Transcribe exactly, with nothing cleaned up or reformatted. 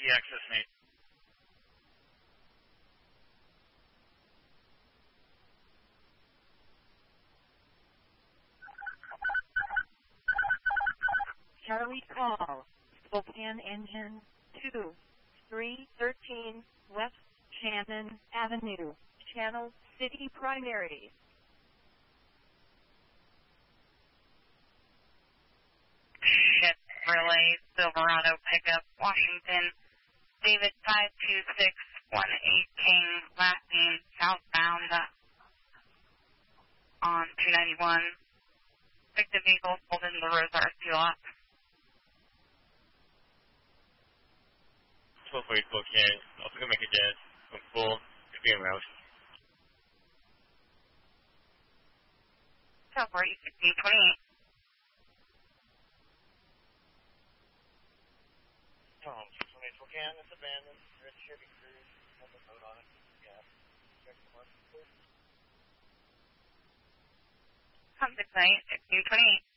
Easy access, mate. Charlie call, Spokane engine two three thirteen West Shannon Avenue, Channel City Primary. Ship relay, Silverado pickup, Washington, David five two six one eight King, last name southbound on two ninety-one. Pick the vehicle, hold in the Rosar seal up. twelve forty Spokane, also gonna make a dead. I'm full, it's being route. twelve forty, sixteen twenty-eight. Tom, six one eight Spokane, it's abandoned. Red Chevy Cruise, has a note on it. Yeah. Check the mark, please. Tom six one eight, sixteen twenty-eight.